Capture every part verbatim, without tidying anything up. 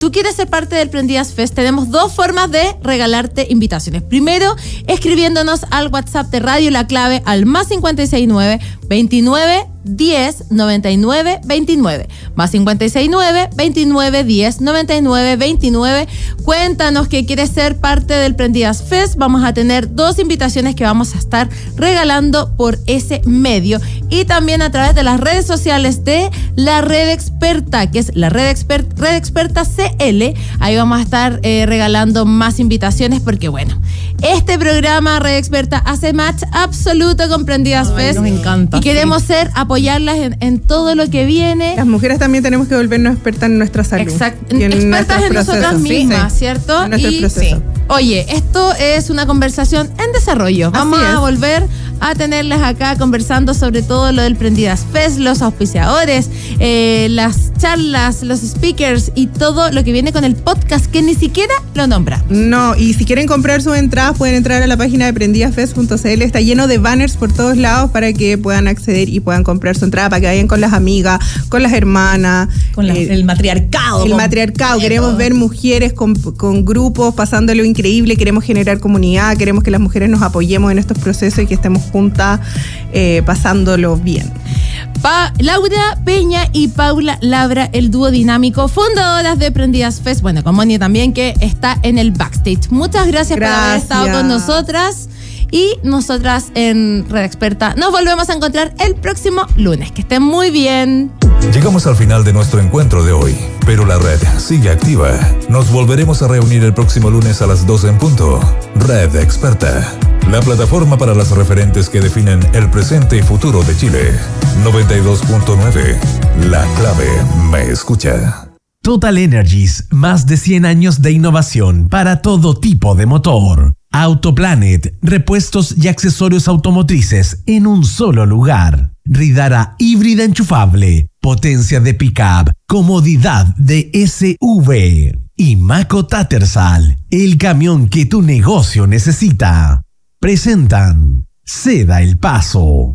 tú quieres ser parte del Prendidas Fest, tenemos dos formas de regalarte invitaciones. Primero, escribiéndonos al WhatsApp de Radio La Clave al más cincuenta y seis nueve, veintinueve, diez, noventa y nueve, veintinueve. Más cincuenta y seis nueve, veintinueve, diez, noventa y nueve, veintinueve. Cuéntanos que quieres ser parte del Prendidas Fest. Vamos a tener dos invitaciones que vamos a estar regalando por ese medio. Y también a través de las redes sociales de la Red Experta, que es la Red, Expert, Red Experta C L. Ahí vamos a estar eh, regalando más invitaciones porque, bueno, este programa Red Experta hace match absoluto con Prendidas Ay, Fest. Nos encanta. Y queremos sí. ser, apoyarlas en, en todo lo que viene. Las mujeres también tenemos que volvernos expertas en nuestra salud. Exacto. Expertas en nosotras mismas, sí. ¿cierto? En nuestro y, proceso. Sí. Oye, esto es una conversación en desarrollo. Vamos a volver a tenerles acá conversando sobre todo lo del Prendidas Fest, los auspiciadores, eh, las charlas, los speakers y todo lo que viene con el podcast que ni siquiera lo nombra. No, y si quieren comprar sus entradas pueden entrar a la página de prendidasfest punto c l. Está lleno de banners por todos lados para que puedan acceder y puedan comprar su entrada, para que vayan con las amigas, con las hermanas. Con la, eh, el matriarcado. El matriarcado. Queremos ver mujeres con, con grupos pasándolo increíble, queremos generar comunidad, queremos que las mujeres nos apoyemos en estos procesos y que estemos juntas eh, pasándolo bien. Pa- Laura Peña y Paula Labra, el dúo dinámico, fundadoras de Prendidas Fest, bueno, con Moni también, que está en el backstage. Muchas gracias, gracias por haber estado con nosotras. Y nosotras en Red Experta nos volvemos a encontrar el próximo lunes. Que estén muy bien. Llegamos al final de nuestro encuentro de hoy, pero la red sigue activa. Nos volveremos a reunir el próximo lunes a las doce en punto. Red Experta, la plataforma para las referentes que definen el presente y futuro de Chile. noventa y dos punto nueve, La Clave me escucha. Total Energies, más de cien años de innovación para todo tipo de motor. Autoplanet, repuestos y accesorios automotrices en un solo lugar. Ridara híbrida enchufable, potencia de pickup, comodidad de S U V. Y Maco Tattersall, el camión que tu negocio necesita. Presentan Ceda el Paso.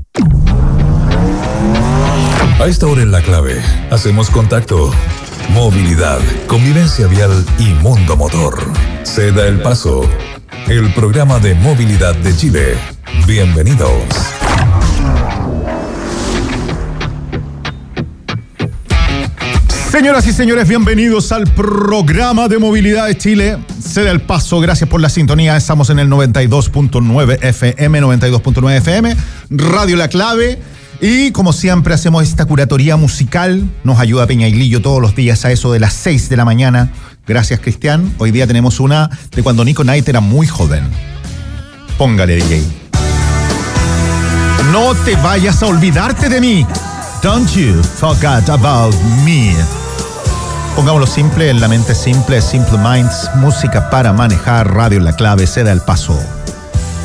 A esta hora en La Clave, hacemos contacto. Movilidad, convivencia vial y mundo motor. Ceda el Paso, el programa de movilidad de Chile. Bienvenidos. Señoras y señores, bienvenidos al programa de movilidad de Chile. Ceda el Paso, gracias por la sintonía. Estamos en el noventa y dos punto nueve F M, noventa y dos punto nueve F M, Radio La Clave. Y como siempre hacemos esta curatoría musical. Nos ayuda Peña Iglillo todos los días a eso de las seis de la mañana. Gracias, Cristian. Hoy día tenemos una de cuando Nico Knight era muy joven. Póngale, D J. No te vayas a olvidarte de mí. Don't you forget about me. Pongámoslo simple, en la mente simple, Simple Minds, música para manejar, Radio La Clave, Ceda el Paso.